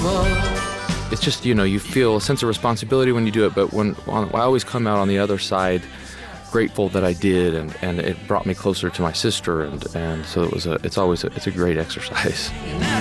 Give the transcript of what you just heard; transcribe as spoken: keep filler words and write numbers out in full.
It's just, you know, you feel a sense of responsibility when you do it, but when I always come out on the other side grateful that I did, and, and it brought me closer to my sister, and, and so it was a, it's always a, it's a great exercise.